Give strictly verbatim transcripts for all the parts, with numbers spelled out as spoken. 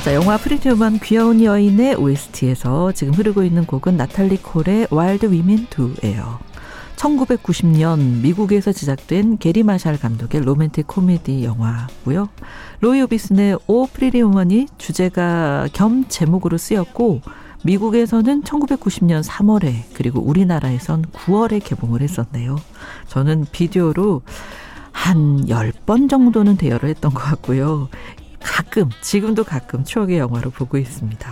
자, 영화 프리티 우먼 귀여운 여인의 오에스티에서 지금 흐르고 있는 곡은 나탈리 콜의 와일드 위멘 투예요. 천구백구십 년 미국에서 제작된 게리 마샬 감독의 로맨틱 코미디 영화고요. 로이 오비슨의 오 프리티 우먼이 주제가 겸 제목으로 쓰였고 미국에서는 천구백구십 년 삼월에 그리고 우리나라에선 구월에 개봉을 했었네요. 저는 비디오로 한 열 번 정도는 대여를 했던 것 같고요. 가끔, 지금도 가끔 추억의 영화로 보고 있습니다.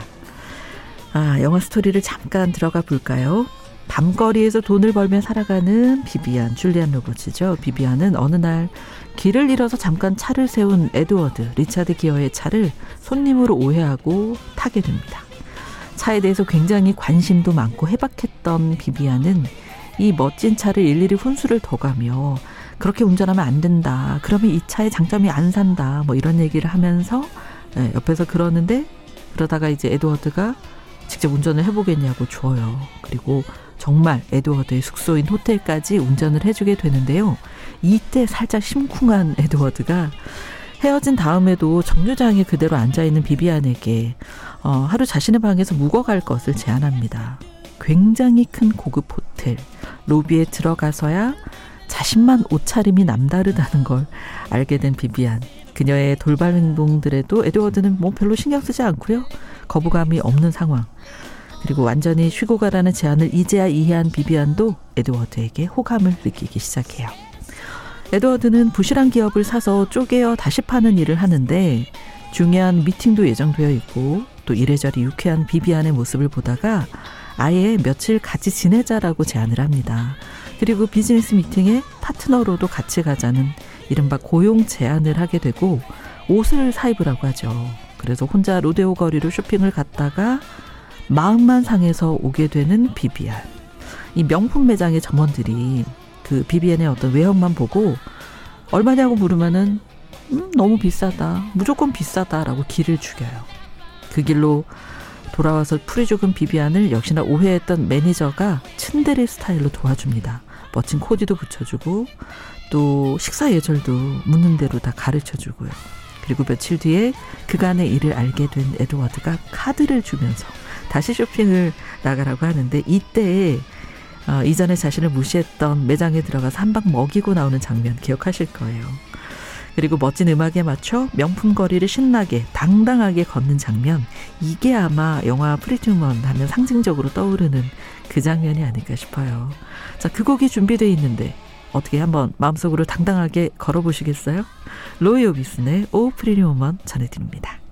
아, 영화 스토리를 잠깐 들어가 볼까요? 밤거리에서 돈을 벌며 살아가는 비비안, 줄리안 로버츠죠. 비비안은 어느 날 길을 잃어서 잠깐 차를 세운 에드워드, 리차드 기어의 차를 손님으로 오해하고 타게 됩니다. 차에 대해서 굉장히 관심도 많고 해박했던 비비안은 이 멋진 차를 일일이 훈수를 둬가며 그렇게 운전하면 안 된다. 그러면 이 차의 장점이 안 산다. 뭐 이런 얘기를 하면서 네, 옆에서 그러는데 그러다가 이제 에드워드가 직접 운전을 해보겠냐고 줘요. 그리고 정말 에드워드의 숙소인 호텔까지 운전을 해주게 되는데요. 이때 살짝 심쿵한 에드워드가 헤어진 다음에도 정류장에 그대로 앉아있는 비비안에게 어, 하루 자신의 방에서 묵어갈 것을 제안합니다. 굉장히 큰 고급 호텔 로비에 들어가서야 자신만 옷차림이 남다르다는 걸 알게 된 비비안. 그녀의 돌발 행동들에도 에드워드는 뭐 별로 신경 쓰지 않고요. 거부감이 없는 상황. 그리고 완전히 쉬고 가라는 제안을 이제야 이해한 비비안도 에드워드에게 호감을 느끼기 시작해요. 에드워드는 부실한 기업을 사서 쪼개어 다시 파는 일을 하는데 중요한 미팅도 예정되어 있고 또 이래저래 유쾌한 비비안의 모습을 보다가 아예 며칠 같이 지내자라고 제안을 합니다. 그리고 비즈니스 미팅에 파트너로도 같이 가자는 이른바 고용 제안을 하게 되고 옷을 사입으라고 하죠. 그래서 혼자 로데오 거리로 쇼핑을 갔다가 마음만 상해서 오게 되는 비비안. 이 명품 매장의 점원들이 그 비비안의 어떤 외형만 보고 얼마냐고 물으면은 음, 너무 비싸다. 무조건 비싸다라고 길을 죽여요. 그 길로 돌아와서 풀이 죽은 비비안을 역시나 오해했던 매니저가 츤데레 스타일로 도와줍니다. 멋진 코디도 붙여주고 또 식사 예절도 묻는 대로 다 가르쳐주고요. 그리고 며칠 뒤에 그간의 일을 알게 된 에드워드가 카드를 주면서 다시 쇼핑을 나가라고 하는데 이때 어, 이전에 자신을 무시했던 매장에 들어가서 한 방 먹이고 나오는 장면 기억하실 거예요. 그리고 멋진 음악에 맞춰 명품 거리를 신나게 당당하게 걷는 장면, 이게 아마 영화 프리티 우먼 하면 상징적으로 떠오르는 그 장면이 아닐까 싶어요. 자, 그 곡이 준비되어 있는데 어떻게 한번 마음속으로 당당하게 걸어보시겠어요? 로이 오비슨의 오 프리티 우먼 전해드립니다.